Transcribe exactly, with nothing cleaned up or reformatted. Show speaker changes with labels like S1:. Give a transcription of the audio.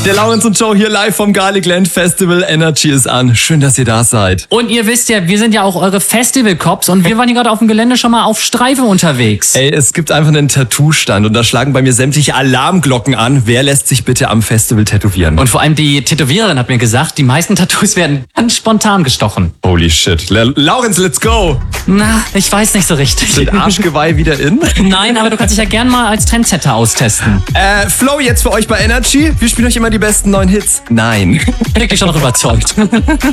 S1: Der Laurenz und Joe hier live vom Garlicland Festival. Energy ist an. Schön, dass ihr da seid.
S2: Und ihr wisst ja, wir sind ja auch eure Festival-Cops und wir waren hier gerade auf dem Gelände schon mal auf Streife unterwegs.
S1: Ey, es gibt einfach einen Tattoo-Stand und da schlagen bei mir sämtliche Alarmglocken an. Wer lässt sich bitte am Festival tätowieren?
S2: Und vor allem die Tätowiererin hat mir gesagt, die meisten Tattoos werden ganz spontan gestochen.
S1: Holy shit. La Laurenz, let's go!
S2: Na, ich weiß nicht so richtig.
S1: Sind Arschgeweih wieder in?
S2: Nein, aber du kannst dich ja gern mal als Trendsetter austesten.
S1: Äh, Flow jetzt für euch bei Energy. Wir spielen euch immer die besten neuen Hits. Nein.
S2: Wirklich schon noch überzeugt.